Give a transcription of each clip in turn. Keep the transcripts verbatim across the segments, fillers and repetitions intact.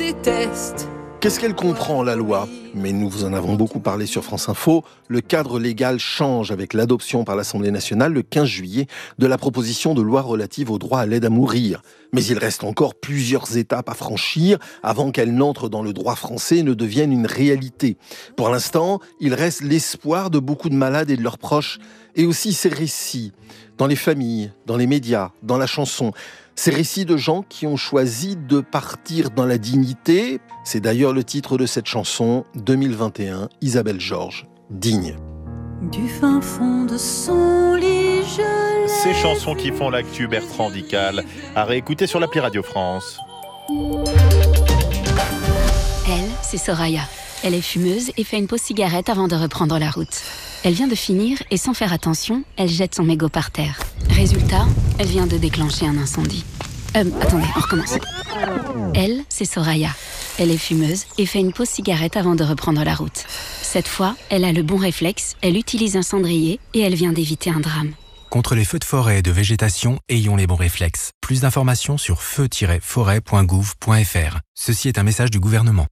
déteste. Qu'est-ce qu'elle comprend, la loi ? Mais nous vous en avons beaucoup parlé sur France Info. Le cadre légal change avec l'adoption par l'Assemblée nationale le quinze juillet de la proposition de loi relative au droit à l'aide à mourir. Mais il reste encore plusieurs étapes à franchir avant qu'elle n'entre dans le droit français et ne devienne une réalité. Pour l'instant, il reste l'espoir de beaucoup de malades et de leurs proches, et aussi ces récits, dans les familles, dans les médias, dans la chanson. Ces récits de gens qui ont choisi de partir dans la dignité. C'est d'ailleurs le titre de cette chanson, deux mille vingt et un, Isabelle Georges, Digne. Du fin fond de son lit, je Ces chansons qui font l'actu, Bertrand Dical, à réécouter sur l'appli Radio France. Elle, c'est Soraya. Elle est fumeuse et fait une pause cigarette avant de reprendre la route. Elle vient de finir et sans faire attention, elle jette son mégot par terre. Résultat, elle vient de déclencher un incendie. Euh, attendez, on recommence. Elle, c'est Soraya. Elle est fumeuse et fait une pause cigarette avant de reprendre la route. Cette fois, elle a le bon réflexe, elle utilise un cendrier et elle vient d'éviter un drame. Contre les feux de forêt et de végétation, ayons les bons réflexes. Plus d'informations sur feu tiret forêt point gouv point f r. Ceci est un message du gouvernement.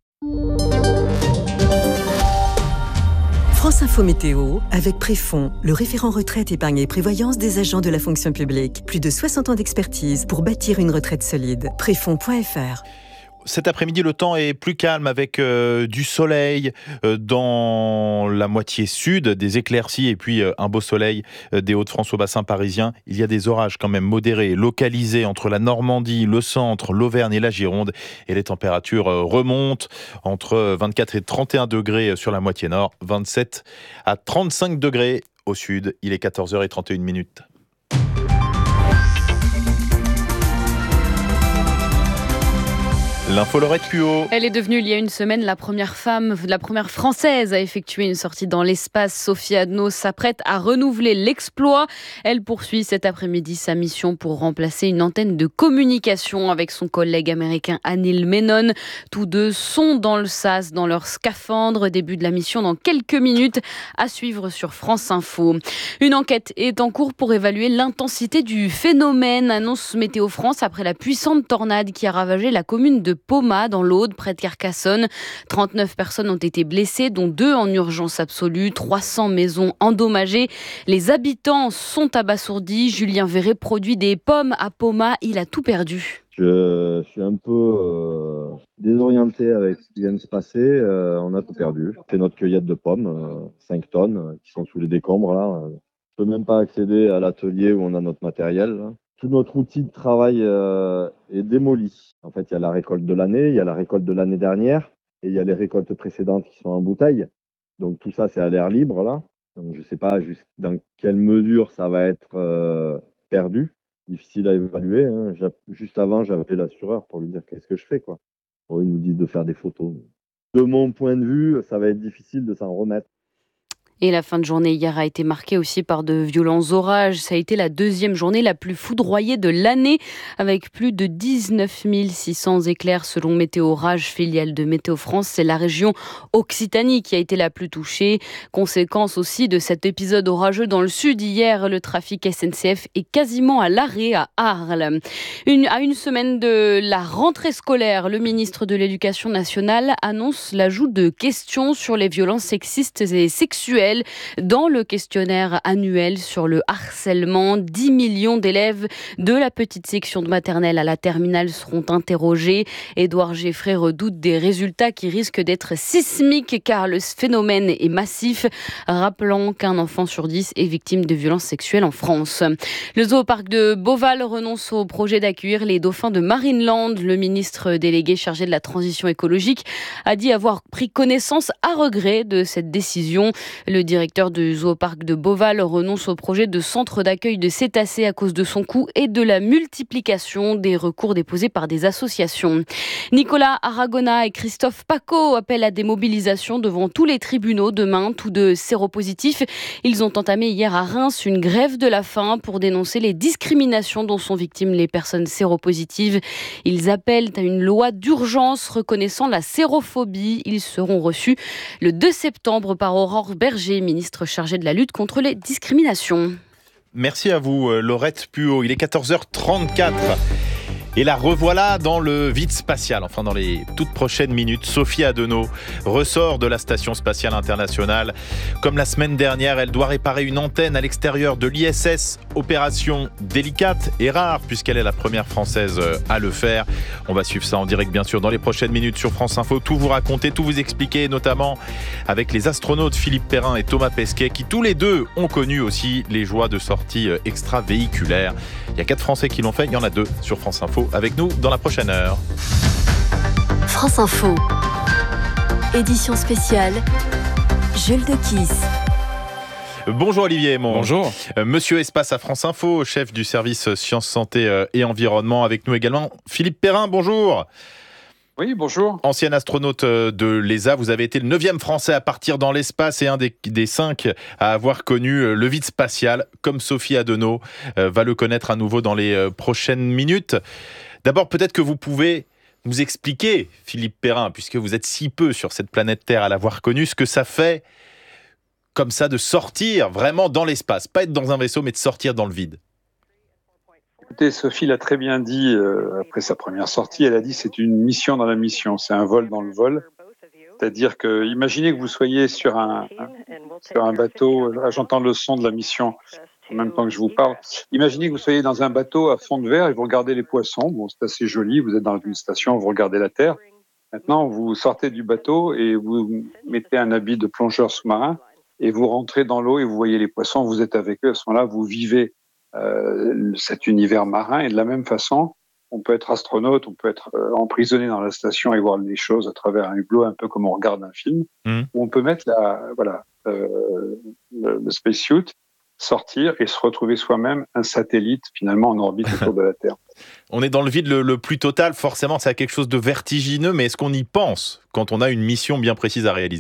France Info Météo, avec Préfond, le référent retraite, épargne et prévoyance des agents de la fonction publique. Plus de soixante ans d'expertise pour bâtir une retraite solide. Préfond point f r. Cet après-midi, le temps est plus calme avec euh, du soleil euh, dans la moitié sud, des éclaircies et puis euh, un beau soleil euh, des Hauts-de-France au bassin parisien. Il y a des orages quand même modérés, localisés entre la Normandie, le centre, l'Auvergne et la Gironde. Et les températures euh, remontent entre vingt-quatre et trente et un degrés sur la moitié nord, vingt-sept à trente-cinq degrés au sud. Il est quatorze heures trente et une minutes. L'info Laurette Puot. Elle est devenue il y a une semaine la première femme, la première française à effectuer une sortie dans l'espace. Sophie Adno s'apprête à renouveler l'exploit. Elle poursuit cet après-midi sa mission pour remplacer une antenne de communication avec son collègue américain Anil Menon. Tous deux sont dans le sas, dans leur scaphandre. Début de la mission dans quelques minutes, à suivre sur France Info. Une enquête est en cours pour évaluer l'intensité du phénomène, annonce Météo France après la puissante tornade qui a ravagé la commune de Poma, dans l'Aude, près de Carcassonne. trente-neuf personnes ont été blessées, dont deux en urgence absolue, trois cents maisons endommagées. Les habitants sont abasourdis. Julien Verret produit des pommes à Poma. Il a tout perdu. Je suis un peu euh, désorienté avec ce qui vient de se passer. Euh, on a tout perdu. C'est notre cueillette de pommes, euh, cinq tonnes, euh, qui sont sous les décombres. Là. Je ne peux même pas accéder à l'atelier où on a notre matériel. Là. Tout notre outil de travail euh, est démoli. En fait, il y a la récolte de l'année, il y a la récolte de l'année dernière et il y a les récoltes précédentes qui sont en bouteille. Donc tout ça, c'est à l'air libre là. Donc je ne sais pas juste dans quelle mesure ça va être euh, perdu. Difficile à évaluer. Hein. Juste avant, j'ai appelé l'assureur pour lui dire qu'est-ce que je fais, quoi. Bon, ils nous disent de faire des photos. De mon point de vue, ça va être difficile de s'en remettre. Et la fin de journée hier a été marquée aussi par de violents orages. Ça a été la deuxième journée la plus foudroyée de l'année, avec plus de dix-neuf mille six cents éclairs selon Météo Orage, filiale de Météo France. C'est la région Occitanie qui a été la plus touchée. Conséquence aussi de cet épisode orageux dans le sud. Hier, le trafic S N C F est quasiment à l'arrêt à Arles. Une, à une semaine de la rentrée scolaire, le ministre de l'Éducation nationale annonce l'ajout de questions sur les violences sexistes et sexuelles dans le questionnaire annuel sur le harcèlement. dix millions d'élèves de la petite section de maternelle à la terminale seront interrogés. Édouard Geffray redoute des résultats qui risquent d'être sismiques car le phénomène est massif, rappelant qu'un enfant sur dix est victime de violences sexuelles en France. Le zooparc de Beauval renonce au projet d'accueillir les dauphins de Marineland. Le ministre délégué chargé de la transition écologique a dit avoir pris connaissance à regret de cette décision. Le directeur du zooparc de Beauval renonce au projet de centre d'accueil de cétacés à cause de son coût et de la multiplication des recours déposés par des associations. Nicolas Aragona et Christophe Paco appellent à des mobilisations devant tous les tribunaux demain, tous deux séropositifs. Ils ont entamé hier à Reims une grève de la faim pour dénoncer les discriminations dont sont victimes les personnes séropositives. Ils appellent à une loi d'urgence reconnaissant la sérophobie. Ils seront reçus le deux septembre par Aurore Berger, ministre chargée de la lutte contre les discriminations. Merci à vous, Laurette Puot. Il est quatorze heures trente-quatre. Et la revoilà dans le vide spatial, enfin dans les toutes prochaines minutes. Sophie Adenau ressort de la Station Spatiale Internationale. Comme la semaine dernière, elle doit réparer une antenne à l'extérieur de l'I S S. Opération délicate et rare puisqu'elle est la première Française à le faire. On va suivre ça en direct bien sûr dans les prochaines minutes sur France Info. Tout vous raconter, tout vous expliquer, notamment avec les astronautes Philippe Perrin et Thomas Pesquet qui tous les deux ont connu aussi les joies de sorties extravéhiculaires. Il y a quatre Français qui l'ont fait, il y en a deux sur France Info avec nous dans la prochaine heure. France Info, édition spéciale, Jules de Kiss. Bonjour Olivier Aymon. Bonjour. Monsieur Espace à France Info, chef du service Sciences, Santé et Environnement. Avec nous également Philippe Perrin, bonjour. Oui, bonjour. Ancien astronaute de l'E S A, vous avez été le neuvième Français à partir dans l'espace et un des, des cinq à avoir connu le vide spatial, comme Sophie Adenau euh, va le connaître à nouveau dans les euh, prochaines minutes. D'abord, peut-être que vous pouvez nous expliquer, Philippe Perrin, puisque vous êtes si peu sur cette planète Terre à l'avoir connu, ce que ça fait comme ça de sortir vraiment dans l'espace. Pas être dans un vaisseau, mais de sortir dans le vide. Écoutez, Sophie l'a très bien dit euh, après sa première sortie. Elle a dit c'est une mission dans la mission, c'est un vol dans le vol. C'est-à-dire que, imaginez que vous soyez sur un, un, sur un bateau, là, j'entends le son de la mission en même temps que je vous parle. Imaginez que vous soyez dans un bateau à fond de verre et vous regardez les poissons. Bon, c'est assez joli, vous êtes dans une station, vous regardez la Terre. Maintenant, vous sortez du bateau et vous mettez un habit de plongeur sous-marin et vous rentrez dans l'eau et vous voyez les poissons, vous êtes avec eux. À ce moment-là, vous vivez Euh, cet univers marin, et de la même façon, on peut être astronaute, on peut être euh, emprisonné dans la station et voir les choses à travers un hublot, un peu comme on regarde un film, mmh. où on peut mettre la, voilà, euh, le, le spacesuit, sortir et se retrouver soi-même un satellite finalement en orbite autour de la Terre. On est dans le vide le, le plus total, forcément ça a quelque chose de vertigineux, mais est-ce qu'on y pense quand on a une mission bien précise à réaliser ?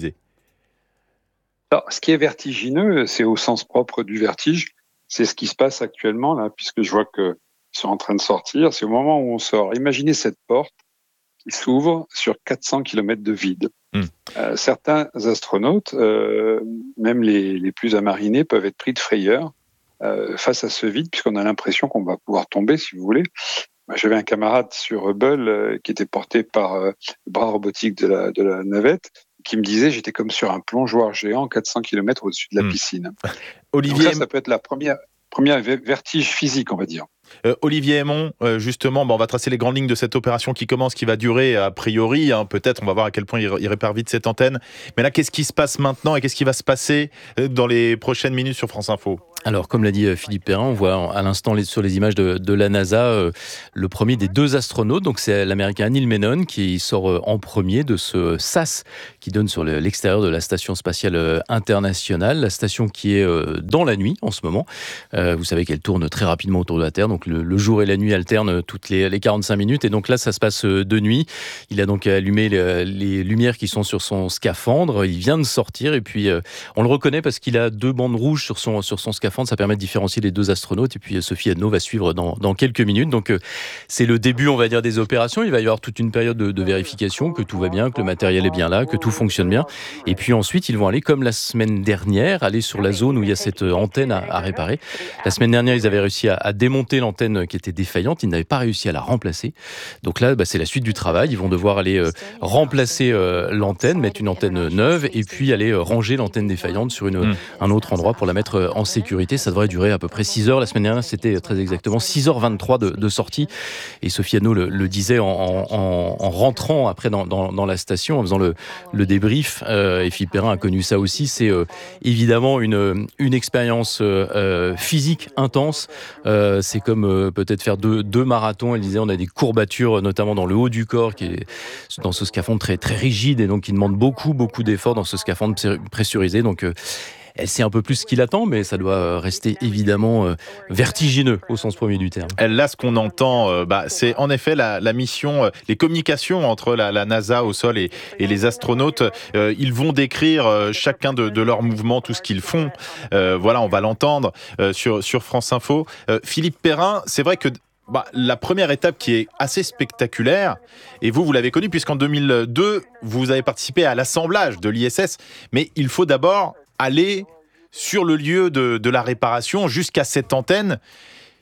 Alors, ce qui est vertigineux, c'est au sens propre du vertige. C'est ce qui se passe actuellement, là, puisque je vois qu'ils sont en train de sortir. C'est au moment où on sort. Imaginez cette porte qui s'ouvre sur quatre cents kilomètres de vide. Mmh. Euh, certains astronautes, euh, même les, les plus amarinés, peuvent être pris de frayeur euh, face à ce vide, puisqu'on a l'impression qu'on va pouvoir tomber, si vous voulez. Moi, j'avais un camarade sur Hubble euh, qui était porté par euh, le bras robotique de la, de la navette, qui me disait j'étais comme sur un plongeoir géant quatre cents kilomètres au-dessus de la mmh. piscine. Olivier... Donc ça, ça peut être la première, première vertige physique, on va dire. Euh, Olivier Aymon, euh, justement, bah, on va tracer les grandes lignes de cette opération qui commence, qui va durer a priori, hein, peut-être, on va voir à quel point il, il répare vite cette antenne. Mais là, qu'est-ce qui se passe maintenant et qu'est-ce qui va se passer dans les prochaines minutes sur France Info ? Alors, comme l'a dit Philippe Perrin, on voit à l'instant les, sur les images de, de la NASA euh, le premier des deux astronautes. Donc, c'est l'Américain Neil Menon qui sort en premier de ce sas qui donne sur le, l'extérieur de la Station Spatiale Internationale. La station qui est euh, dans la nuit en ce moment. Euh, vous savez qu'elle tourne très rapidement autour de la Terre. Donc, le, le jour et la nuit alternent toutes les, les quarante-cinq minutes. Et donc là, ça se passe de nuit. Il a donc allumé les, les lumières qui sont sur son scaphandre. Il vient de sortir et puis euh, on le reconnaît parce qu'il a deux bandes rouges sur son, sur son scaphandre. Ça permet de différencier les deux astronautes. Et puis Sophie Adenau va suivre dans, dans quelques minutes. Donc euh, c'est le début, on va dire, des opérations. Il va y avoir toute une période de, de vérification, que tout va bien, que le matériel est bien là, que tout fonctionne bien. Et puis ensuite, ils vont aller, comme la semaine dernière, aller sur la zone où il y a cette antenne à, à réparer. La semaine dernière, ils avaient réussi à, à démonter l'antenne qui était défaillante. Ils n'avaient pas réussi à la remplacer. Donc là, bah, c'est la suite du travail. Ils vont devoir aller euh, remplacer euh, l'antenne, mettre une antenne neuve et puis aller euh, ranger l'antenne défaillante sur une, mmh. un autre endroit pour la mettre euh, en sécurité. Ça devrait durer à peu près six heures. La semaine dernière, c'était très exactement six heures vingt-trois de, de sortie. Et Sophie Adenau le, le disait en, en, en rentrant après dans, dans, dans la station, en faisant le, le débrief. Euh, et Philippe Perrin a connu ça aussi. C'est euh, évidemment une, une expérience euh, physique intense. Euh, c'est comme euh, peut-être faire deux, deux marathons. Elle disait on a des courbatures, notamment dans le haut du corps, qui est dans ce scaphandre très, très rigide et donc qui demande beaucoup, beaucoup d'efforts dans ce scaphandre pressurisé. Donc, euh, elle sait un peu plus ce qui l'attend, mais ça doit rester évidemment euh, vertigineux au sens premier du terme. Là, ce qu'on entend, euh, bah, c'est en effet la, la mission, euh, les communications entre la, la NASA au sol et, et les astronautes. Euh, ils vont décrire euh, chacun de, de leurs mouvements, tout ce qu'ils font. Euh, voilà, on va l'entendre euh, sur, sur France Info. Euh, Philippe Perrin, c'est vrai que bah, la première étape qui est assez spectaculaire, et vous, vous l'avez connue, puisqu'en deux mille deux, vous avez participé à l'assemblage de l'I S S, mais il faut d'abord aller sur le lieu de, de la réparation jusqu'à cette antenne.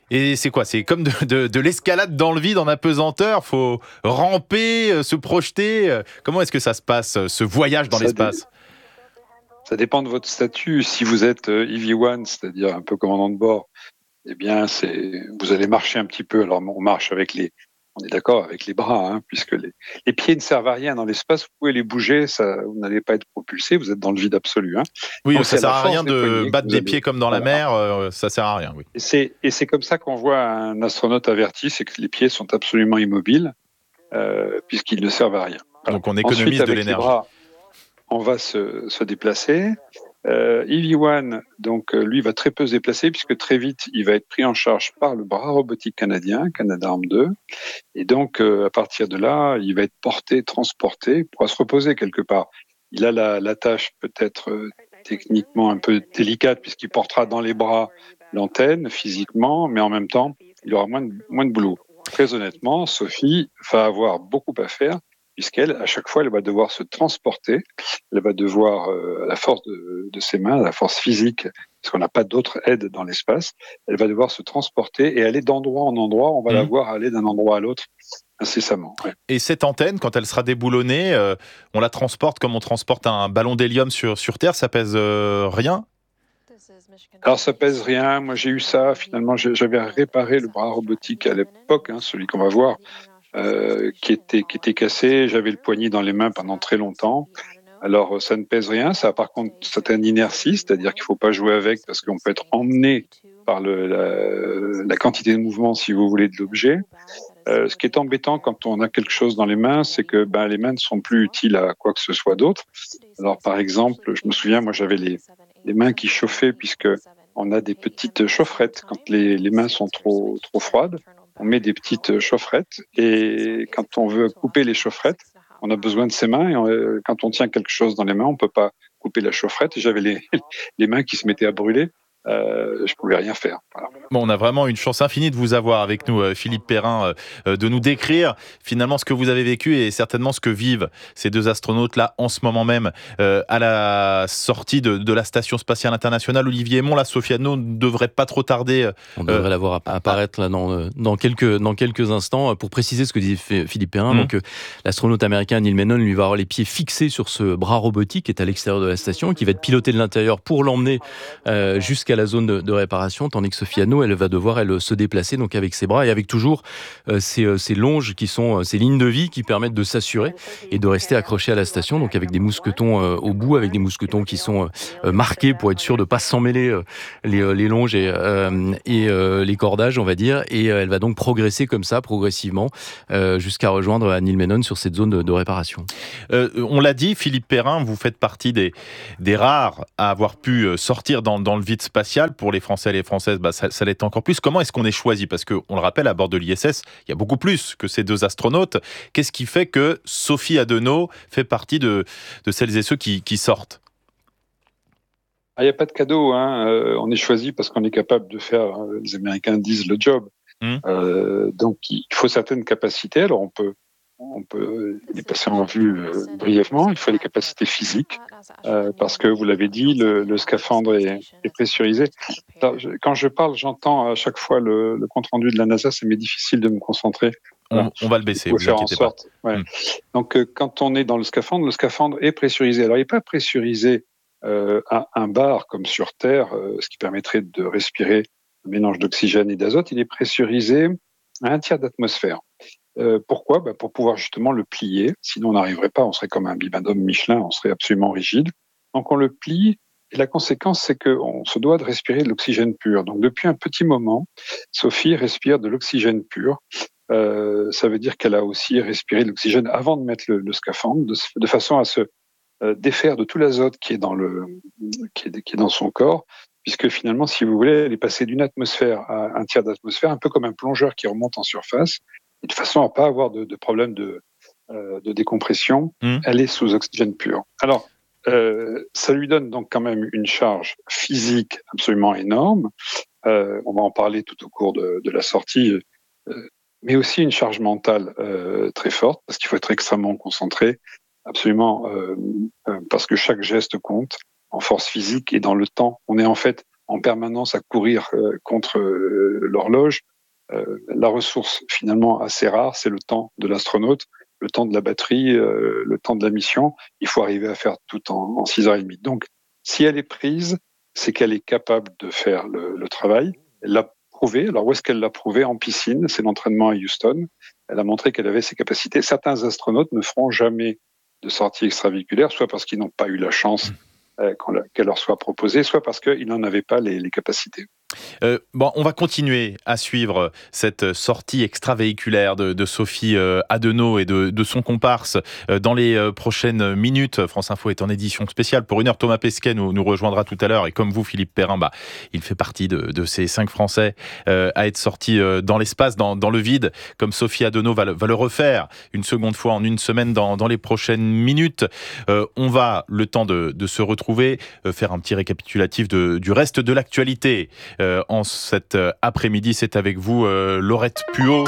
Et c'est quoi? C'est comme de, de, de l'escalade dans le vide en apesanteur. Faut ramper, euh, se projeter. euh, Comment est-ce que ça se passe, euh, ce voyage dans Ça l'espace? dé- Ça dépend de votre statut. Si vous êtes euh, E V un, c'est-à-dire un peu commandant de bord, eh bien, c'est, vous allez marcher un petit peu. Alors, on marche avec les, on est d'accord, avec les bras, hein, puisque les, les pieds ne servent à rien dans l'espace. Vous pouvez les bouger, ça, vous n'allez pas être propulsé. Vous êtes dans le vide absolu. Hein. Oui, Donc, ça c'est sert la à force rien des de poignets que battre vous des allez- pieds comme dans la Voilà. mer. euh, Ça sert à rien, oui. Et c'est, et c'est comme ça qu'on voit un astronaute averti, c'est que les pieds sont absolument immobiles, euh, puisqu'ils ne servent à rien. Voilà. Donc on Ensuite, économise de avec les l'énergie. bras, on va se, se déplacer. Euh, E V un, donc euh, lui, va très peu se déplacer puisque très vite, il va être pris en charge par le bras robotique canadien, Canadarm deux. Et donc, euh, à partir de là, il va être porté, transporté, il pourra se reposer quelque part. Il a la, la tâche peut-être euh, techniquement un peu délicate puisqu'il portera dans les bras l'antenne physiquement, mais en même temps, il aura moins de, moins de boulot. Très honnêtement, Sophie va avoir beaucoup à faire puisqu'elle, à chaque fois, elle va devoir se transporter, elle va devoir, euh, à la force de, de ses mains, à la force physique, parce qu'on n'a pas d'autre aide dans l'espace, elle va devoir se transporter et aller d'endroit en endroit, on va la Mhm. voir aller d'un endroit à l'autre incessamment. Ouais. Et cette antenne, quand elle sera déboulonnée, euh, on la transporte comme on transporte un ballon d'hélium sur, sur Terre, ça pèse euh, rien? Alors ça pèse rien, moi j'ai eu ça, finalement j'ai- j'avais réparé le bras robotique à l'époque, hein, celui qu'on va voir, euh, qui, était, qui était cassé, j'avais le poignet dans les mains pendant très longtemps. Alors euh, ça ne pèse rien, ça a par contre une certaine inertie, c'est-à-dire qu'il ne faut pas jouer avec parce qu'on peut être emmené par le, la, la quantité de mouvement, si vous voulez, de l'objet. Euh, ce qui est embêtant quand on a quelque chose dans les mains, c'est que ben, les mains ne sont plus utiles à quoi que ce soit d'autre. Alors par exemple, je me souviens, moi j'avais les, les mains qui chauffaient puisque on a des petites chaufferettes quand les, les mains sont trop, trop froides. On met des petites chaufferettes et quand on veut couper les chaufferettes, on a besoin de ses mains et on, quand on tient quelque chose dans les mains, on peut pas couper la chaufferette. Et j'avais les, les mains qui se mettaient à brûler. Euh, je pouvais rien faire. Voilà. Bon, on a vraiment une chance infinie de vous avoir avec nous, euh, Philippe Perrin, euh, de nous décrire finalement ce que vous avez vécu et certainement ce que vivent ces deux astronautes-là en ce moment même euh, à la sortie de, de la Station Spatiale Internationale. Olivier Aymon, la Sofiano ne devrait pas trop tarder. Euh, On devrait la voir apparaître là dans, dans, quelques, dans quelques instants. Pour préciser ce que disait Philippe Perrin, mmh. donc, euh, l'astronaute américain Neil Menon lui va avoir les pieds fixés sur ce bras robotique qui est à l'extérieur de la station, qui va être piloté de l'intérieur pour l'emmener euh, jusqu'à la zone de, de réparation, tandis que Sofiano, elle va devoir elle se déplacer donc avec ses bras et avec toujours euh, ces, euh, ces longes qui sont euh, ces lignes de vie qui permettent de s'assurer et de rester accroché à la station, donc avec des mousquetons euh, au bout, avec des mousquetons qui sont euh, marqués pour être sûr de pas s'emmêler euh, les, les longes et, euh, et euh, les cordages, on va dire, et euh, elle va donc progresser comme ça progressivement euh, jusqu'à rejoindre Neil Menon sur cette zone de, de réparation. Euh, on l'a dit, Philippe Perrin, vous faites partie des, des rares à avoir pu sortir dans, dans le vide spatial. Pour les Français et les Françaises, bah, ça, ça l'est encore plus. Comment est-ce qu'on est choisi? Parce qu'on le rappelle, à bord de l'I S S, il y a beaucoup plus que ces deux astronautes. Qu'est-ce qui fait que Sophie Adenau fait partie de, de celles et ceux qui, qui sortent? Il n'y a pas de cadeau. Hein. Euh, on est choisi parce qu'on est capable de faire, hein, les Américains disent, le job. Mmh. Euh, donc, il faut certaines capacités. Alors, on peut, on peut les passer en vue euh, brièvement. Il faut des capacités physiques euh, parce que, vous l'avez dit, le, le scaphandre est, est pressurisé. Alors, je, quand je parle, j'entends à chaque fois le, le compte-rendu de la NASA. Ça m'est difficile de me concentrer. On, on va le baisser, vous faire en inquiétez sorte. pas. Ouais. Mmh. Donc, euh, quand on est dans le scaphandre, le scaphandre est pressurisé. Alors, il n'est pas pressurisé euh, à un bar comme sur Terre, euh, ce qui permettrait de respirer un mélange d'oxygène et d'azote. Il est pressurisé à un tiers d'atmosphère. Euh, pourquoi? Bah, pour pouvoir justement le plier. Sinon, on n'arriverait pas. On serait comme un bibendum Michelin. On serait absolument rigide. Donc, on le plie. Et la conséquence, c'est qu'on se doit de respirer de l'oxygène pur. Donc, depuis un petit moment, Sophie respire de l'oxygène pur. Euh, ça veut dire qu'elle a aussi respiré de l'oxygène avant de mettre le, le scaphandre, de, de façon à se euh, défaire de tout l'azote qui est dans le, qui est, qui est dans son corps, puisque finalement, si vous voulez, elle est passée d'une atmosphère à un tiers d'atmosphère, un peu comme un plongeur qui remonte en surface, et de façon à pas avoir de, de problème de, euh, de décompression. Mmh. Elle est sous oxygène pur. Alors, euh, ça lui donne donc quand même une charge physique absolument énorme. Euh, on va en parler tout au cours de, de la sortie. Euh, mais aussi une charge mentale euh, très forte, parce qu'il faut être extrêmement concentré, absolument, euh, euh, parce que chaque geste compte en force physique et dans le temps. On est en fait en permanence à courir euh, contre euh, l'horloge. Euh, la ressource finalement assez rare, c'est le temps de l'astronaute, le temps de la batterie, euh, le temps de la mission. Il faut arriver à faire tout en, en six heures trente. Donc, si elle est prise, c'est qu'elle est capable de faire le, le travail. Elle l'a prouvé. Alors, où est-ce qu'elle l'a prouvé? En piscine, c'est l'entraînement à Houston. Elle a montré qu'elle avait ses capacités. Certains astronautes ne feront jamais de sortie extravéhiculaire, soit parce qu'ils n'ont pas eu la chance euh, qu'elle leur soit proposée, soit parce qu'ils n'en avaient pas les, les capacités. Euh, bon, on va continuer à suivre cette sortie extravéhiculaire de, de Sophie euh, Adenau et de, de son comparse euh, dans les euh, prochaines minutes. France Info est en édition spéciale. Pour une heure, Thomas Pesquet nous, nous rejoindra tout à l'heure. Et comme vous, Philippe Perrin, bah, il fait partie de, de ces cinq Français euh, à être sortis euh, dans l'espace, dans, dans le vide, comme Sophie Adenau va le, va le refaire une seconde fois en une semaine dans, dans les prochaines minutes. Euh, on va, le temps de, de se retrouver, euh, faire un petit récapitulatif de, du reste de l'actualité. Euh, en cet euh, après-midi, c'est avec vous euh, Laurette Puot.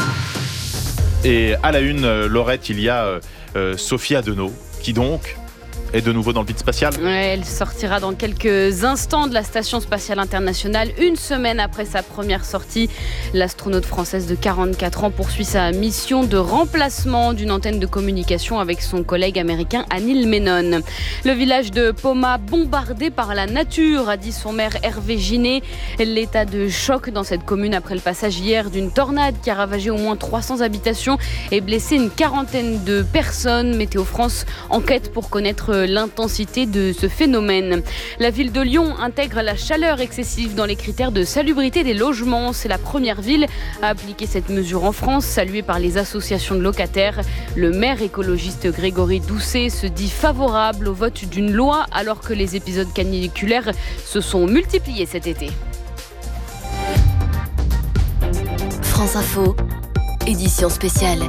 Et à la une, euh, Laurette, il y a euh, euh, Sophie Adenau, qui donc est de nouveau dans le vide spatial. Ouais, elle sortira dans quelques instants de la Station Spatiale Internationale, une semaine après sa première sortie. L'astronaute française de quarante-quatre ans poursuit sa mission de remplacement d'une antenne de communication avec son collègue américain Anil Menon. Le village de Poma bombardé par la nature, a dit son maire Hervé Ginet. L'état de choc dans cette commune après le passage hier d'une tornade qui a ravagé au moins trois cents habitations et blessé une quarantaine de personnes. Météo France enquête pour connaître l'intensité de ce phénomène. La ville de Lyon intègre la chaleur excessive dans les critères de salubrité des logements. C'est la première ville à appliquer cette mesure en France, saluée par les associations de locataires. Le maire écologiste Grégory Doucet se dit favorable au vote d'une loi alors que les épisodes caniculaires se sont multipliés cet été. France Info, édition spéciale.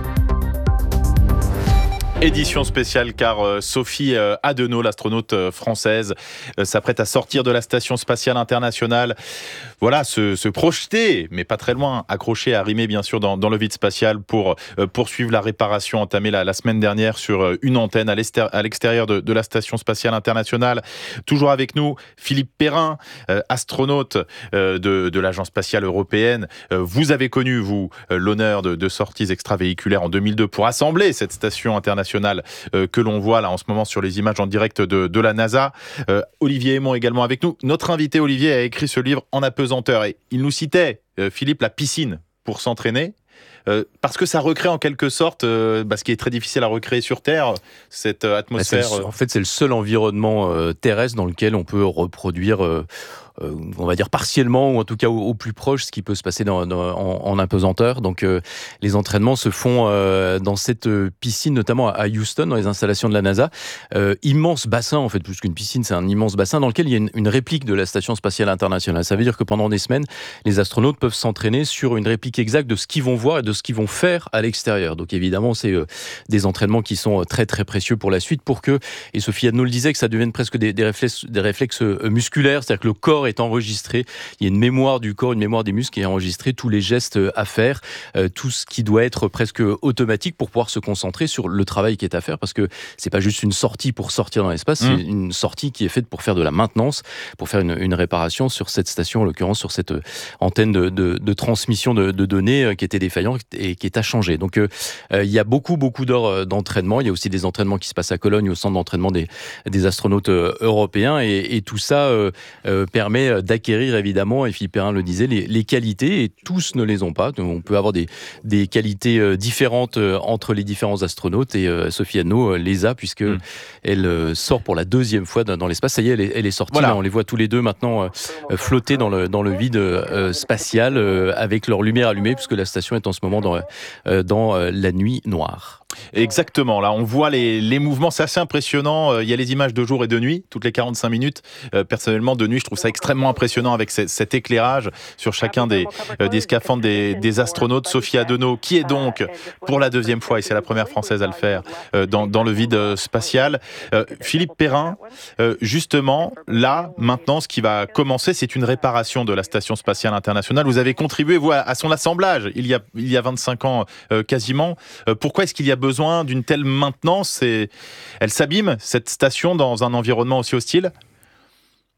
Édition spéciale car euh, Sophie euh, Adenau, l'astronaute euh, française, euh, s'apprête à sortir de la Station Spatiale Internationale. Voilà, se, se projeter, mais pas très loin, accroché, arrimé bien sûr dans, dans le vide spatial pour euh, poursuivre la réparation entamée la, la semaine dernière sur euh, une antenne à, à l'extérieur de, de la Station Spatiale Internationale. Toujours avec nous, Philippe Perrin, euh, astronaute euh, de, de l'Agence Spatiale Européenne. Euh, vous avez connu, vous, euh, l'honneur de, de sorties extravéhiculaires en deux mille deux pour assembler cette station internationale Euh, que l'on voit là en ce moment sur les images en direct de, de la NASA. Euh, Olivier Aymon également avec nous. Notre invité Olivier a écrit ce livre En apesanteur et il nous citait, euh, Philippe, la piscine pour s'entraîner. Euh, parce que ça recrée en quelque sorte euh, bah, ce qui est très difficile à recréer sur Terre, cette euh, atmosphère. Bah, le, en fait, c'est le seul environnement euh, terrestre dans lequel on peut reproduire euh, Euh, on va dire partiellement, ou en tout cas au, au plus proche, ce qui peut se passer dans, dans, en, en apesanteur. Donc euh, les entraînements se font euh, dans cette piscine, notamment à Houston, dans les installations de la NASA. Euh, immense bassin, en fait, plus qu'une piscine, c'est un immense bassin dans lequel il y a une, une réplique de la Station Spatiale Internationale. Ça veut dire que pendant des semaines, les astronautes peuvent s'entraîner sur une réplique exacte de ce qu'ils vont voir et de ce qu'ils vont faire à l'extérieur. Donc évidemment, c'est euh, des entraînements qui sont très très précieux pour la suite, pour que, et Sophie Adenau le disait, que ça devienne presque des, des réflexes, des réflexes euh, musculaires, c'est-à-dire que le corps est enregistré, il y a une mémoire du corps, une mémoire des muscles qui est enregistrée, tous les gestes à faire, euh, tout ce qui doit être presque automatique pour pouvoir se concentrer sur le travail qui est à faire, parce que c'est pas juste une sortie pour sortir dans l'espace, mmh. c'est une sortie qui est faite pour faire de la maintenance, pour faire une, une réparation sur cette station, en l'occurrence sur cette antenne de, de, de transmission de, de données qui était défaillante et qui est à changer. Donc euh, il y a beaucoup beaucoup d'heures d'entraînement, il y a aussi des entraînements qui se passent à Cologne au centre d'entraînement des, des astronautes européens, et, et tout ça euh, euh, permet d'acquérir évidemment, et Philippe Perrin le disait, les, les qualités, et tous ne les ont pas. On peut avoir des, des qualités différentes entre les différents astronautes, et euh, Sophie Adenau les a, puisque mmh. elle euh, sort pour la deuxième fois dans, dans l'espace. Ça y est, elle est, elle est sortie, voilà. Là, on les voit tous les deux maintenant euh, flotter dans le, dans le vide euh, spatial euh, avec leur lumière allumée, puisque la station est en ce moment dans, euh, dans euh, la nuit noire. Exactement, là on voit les, les mouvements, c'est assez impressionnant, il y a les images de jour et de nuit, toutes les quarante-cinq minutes, euh, personnellement de nuit je trouve ça extrêmement impressionnant avec cet, cet éclairage sur chacun des, euh, des scaphandres des, des astronautes. Sophie Adenau, qui est donc pour la deuxième fois, et c'est la première française à le faire, euh, dans, dans le vide spatial. Euh, Philippe Perrin, euh, justement, là, maintenant, ce qui va commencer, c'est une réparation de la Station Spatiale Internationale. Vous avez contribué, vous, à, à son assemblage, il y a, il y a vingt-cinq ans euh, quasiment. Euh, pourquoi est-ce qu'il y a besoin d'une telle maintenance, et elle s'abîme, cette station, dans un environnement aussi hostile ?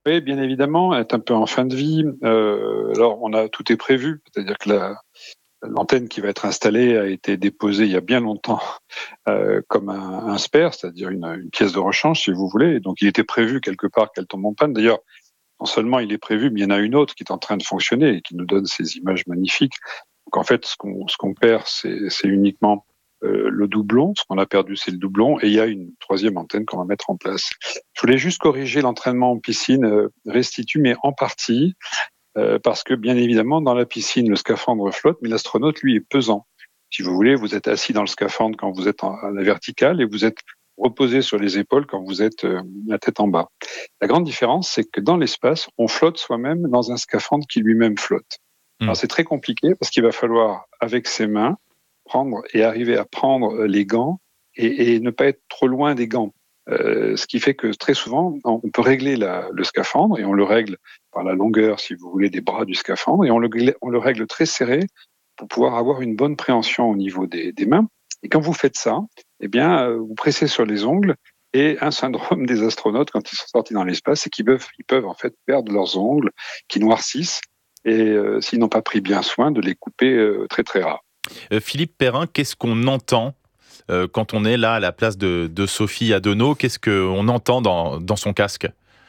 Oui, bien évidemment, elle est un peu en fin de vie. Euh, alors, on a tout est prévu, c'est-à-dire que la, l'antenne qui va être installée a été déposée il y a bien longtemps euh, comme un, un spare, c'est-à-dire une, une pièce de rechange, si vous voulez. Donc, il était prévu quelque part qu'elle tombe en panne. D'ailleurs, non seulement il est prévu, mais il y en a une autre qui est en train de fonctionner et qui nous donne ces images magnifiques. Donc, en fait, ce qu'on, ce qu'on perd, c'est, c'est uniquement euh, le doublon. Ce qu'on a perdu, c'est le doublon. Et il y a une troisième antenne qu'on va mettre en place. Je voulais juste corriger l'entraînement en piscine euh, restitue, mais en partie. Euh, parce que, bien évidemment, dans la piscine, le scaphandre flotte, mais l'astronaute, lui, est pesant. Si vous voulez, vous êtes assis dans le scaphandre quand vous êtes en, à la verticale et vous êtes reposé sur les épaules quand vous êtes euh, la tête en bas. La grande différence, c'est que dans l'espace, on flotte soi-même dans un scaphandre qui lui-même flotte. Mmh. Alors, c'est très compliqué parce qu'il va falloir, avec ses mains, prendre et arriver à prendre les gants et, et ne pas être trop loin des gants. Euh, ce qui fait que très souvent, on peut régler la, le scaphandre et on le règle par la longueur, si vous voulez, des bras du scaphandre et on le, on le règle très serré pour pouvoir avoir une bonne préhension au niveau des, des mains. Et quand vous faites ça, eh bien, vous pressez sur les ongles et un syndrome des astronautes quand ils sont sortis dans l'espace, c'est qu'ils peuvent, ils peuvent en fait perdre leurs ongles qui noircissent et euh, s'ils n'ont pas pris bien soin de les couper euh, très très rare. Euh, Philippe Perrin, qu'est-ce qu'on entend Euh, quand on est là à la place de, de Sophie Adenau, qu'est-ce qu'on entend dans, dans son casque ?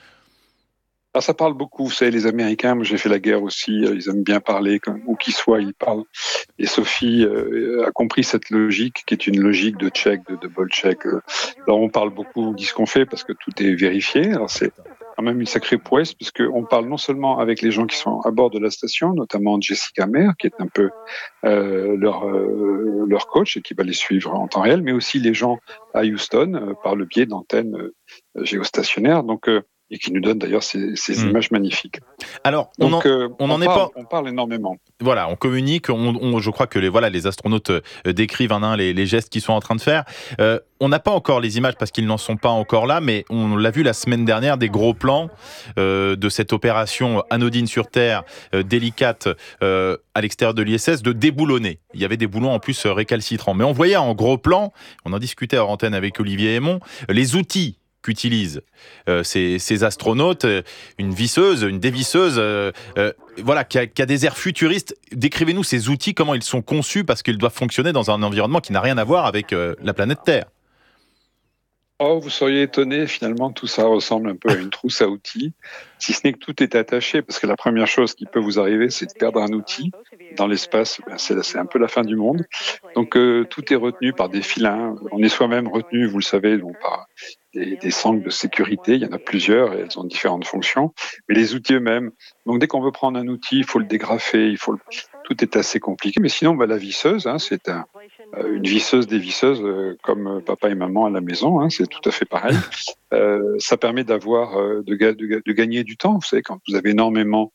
Alors ça parle beaucoup, vous savez, les Américains, moi j'ai fait la guerre aussi, ils aiment bien parler, où qu'ils soient, ils parlent. Et Sophie euh, a compris cette logique, qui est une logique de check, de double check. Alors on parle beaucoup, on dit ce qu'on fait, parce que tout est vérifié. Alors c'est quand même une sacrée prouesse, puisqu'on parle non seulement avec les gens qui sont à bord de la station, notamment Jessica Meir, qui est un peu euh, leur, euh, leur coach et qui va les suivre en temps réel, mais aussi les gens à Houston, euh, par le biais d'antennes euh, géostationnaires. Donc euh, et qui nous donne d'ailleurs ces, ces mmh. images magnifiques. Alors, on Donc, en, euh, on, on, en est parle, pas... on parle énormément. Voilà, on communique, on, on, je crois que les, voilà, les astronautes euh, décrivent un à un les, les gestes qu'ils sont en train de faire. Euh, on n'a pas encore les images parce qu'ils n'en sont pas encore là, mais on l'a vu la semaine dernière, des gros plans euh, de cette opération anodine sur Terre, euh, délicate euh, à l'extérieur de l'I S S, de déboulonner. Il y avait des boulons en plus euh, récalcitrants. Mais on voyait en gros plan, on en discutait hors antenne avec Olivier Hémon, les outils qu'utilisent euh, ces, ces astronautes, euh, une visseuse, une dévisseuse, euh, euh, voilà, qui a, qui a des airs futuristes. Décrivez-nous ces outils, comment ils sont conçus, parce qu'ils doivent fonctionner dans un environnement qui n'a rien à voir avec euh, la planète Terre. Oh, vous seriez étonné, finalement, tout ça ressemble un peu à une trousse à outils, si ce n'est que tout est attaché, parce que la première chose qui peut vous arriver, c'est de perdre un outil. Dans l'espace, ben c'est, c'est un peu la fin du monde. Donc, euh, tout est retenu par des filins. On est soi-même retenu, vous le savez, donc, par des, des sangles de sécurité. Il y en a plusieurs et elles ont différentes fonctions. Mais les outils eux-mêmes. Donc, dès qu'on veut prendre un outil, il faut le dégrafer, il faut le... tout est assez compliqué. Mais sinon, ben, la visseuse, hein, c'est un, une visseuse des visseuses euh, comme papa et maman à la maison, hein, c'est tout à fait pareil. Euh, ça permet d'avoir, euh, de, de, de gagner du temps. Vous savez, quand vous avez énormément